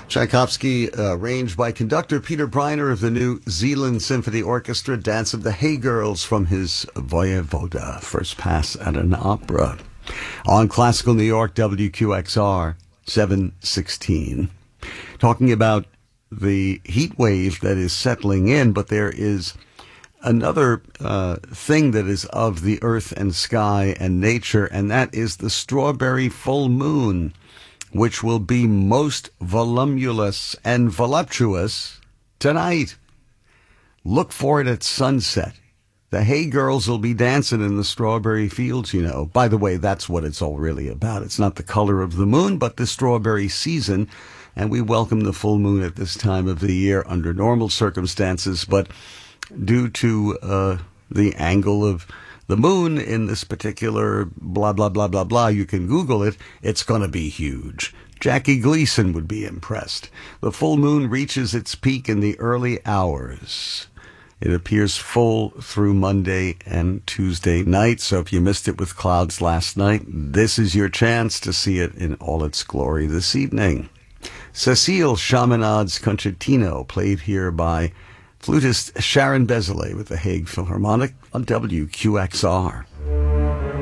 Tchaikovsky, arranged by conductor Peter Breiner of the New Zealand Symphony Orchestra, Dance of the Hay Girls from his Voyevoda, first pass at an opera. On Classical New York, WQXR, 716. Talking about the heat wave that is settling in, but there is another thing that is of the earth and sky and nature, and that is the strawberry full moon, which will be most voluminous and voluptuous tonight. Look for it at sunset. The Hay Girls will be dancing in the strawberry fields, you know. By the way, that's what it's all really about. It's not the color of the moon, but the strawberry season. And we welcome the full moon at this time of the year under normal circumstances. But due to the angle of the moon in this particular blah, blah, blah, blah, blah, you can Google it. It's going to be huge. Jackie Gleason would be impressed. The full moon reaches its peak in the early hours. It appears full through Monday and Tuesday night, so if you missed it with clouds last night, this is your chance to see it in all its glory this evening. Cécile Chaminade's Concertino, played here by flutist Sharon Bézalé with the Hague Philharmonic on WQXR.